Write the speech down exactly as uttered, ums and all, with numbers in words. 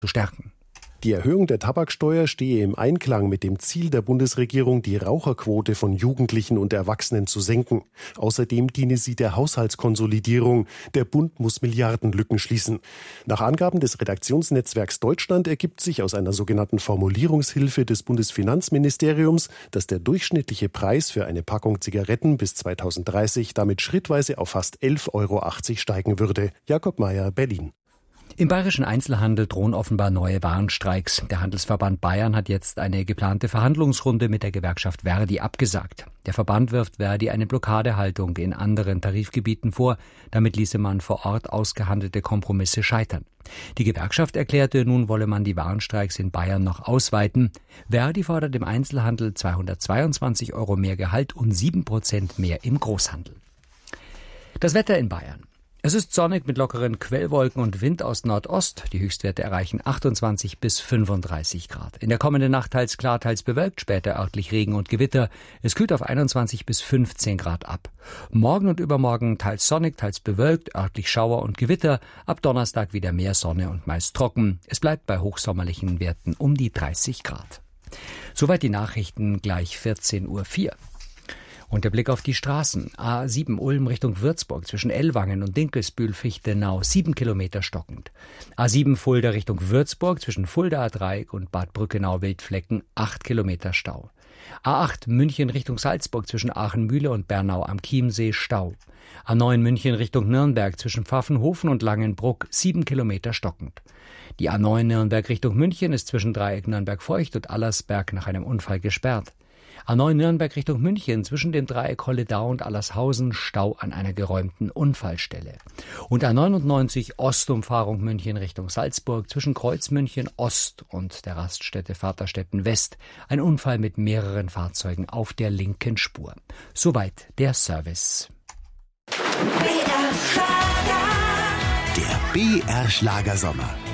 zu stärken. Die Erhöhung der Tabaksteuer stehe im Einklang mit dem Ziel der Bundesregierung, die Raucherquote von Jugendlichen und Erwachsenen zu senken. Außerdem diene sie der Haushaltskonsolidierung. Der Bund muss Milliardenlücken schließen. Nach Angaben des Redaktionsnetzwerks Deutschland ergibt sich aus einer sogenannten Formulierungshilfe des Bundesfinanzministeriums, dass der durchschnittliche Preis für eine Packung Zigaretten bis zweitausenddreißig damit schrittweise auf fast elf Euro achtzig steigen würde. Jakob Mayer, Berlin. Im bayerischen Einzelhandel drohen offenbar neue Warnstreiks. Der Handelsverband Bayern hat jetzt eine geplante Verhandlungsrunde mit der Gewerkschaft Verdi abgesagt. Der Verband wirft Verdi eine Blockadehaltung in anderen Tarifgebieten vor. Damit ließe man vor Ort ausgehandelte Kompromisse scheitern. Die Gewerkschaft erklärte, nun wolle man die Warnstreiks in Bayern noch ausweiten. Verdi fordert im Einzelhandel zweihundertzweiundzwanzig Euro mehr Gehalt und sieben Prozent mehr im Großhandel. Das Wetter in Bayern. Es ist sonnig mit lockeren Quellwolken und Wind aus Nordost. Die Höchstwerte erreichen achtundzwanzig bis fünfunddreißig Grad. In der kommenden Nacht teils klar, teils bewölkt, später örtlich Regen und Gewitter. Es kühlt auf einundzwanzig bis fünfzehn Grad ab. Morgen und übermorgen teils sonnig, teils bewölkt, örtlich Schauer und Gewitter. Ab Donnerstag wieder mehr Sonne und meist trocken. Es bleibt bei hochsommerlichen Werten um die dreißig Grad. Soweit die Nachrichten, gleich vierzehn Uhr vier. Und der Blick auf die Straßen. A sieben Ulm Richtung Würzburg zwischen Ellwangen und Dinkelsbühl-Fichtenau, sieben Kilometer stockend. A sieben Fulda Richtung Würzburg zwischen Fuldaer Dreieck und Bad Brückenau-Wildflecken, acht Kilometer Stau. A acht München Richtung Salzburg zwischen Aachenmühle und Bernau am Chiemsee, Stau. A neun München Richtung Nürnberg zwischen Pfaffenhofen und Langenbruck, sieben Kilometer stockend. Die A neun Nürnberg Richtung München ist zwischen Dreieck Nürnberg-Feucht und Allersberg nach einem Unfall gesperrt. A neun Nürnberg Richtung München zwischen dem Dreieck Holledau und Allershausen, Stau an einer geräumten Unfallstelle. Und A neunundneunzig Ostumfahrung München Richtung Salzburg zwischen Kreuzmünchen Ost und der Raststätte Vaterstetten West. Ein Unfall mit mehreren Fahrzeugen auf der linken Spur. Soweit der Service. Der B R Schlager Sommer.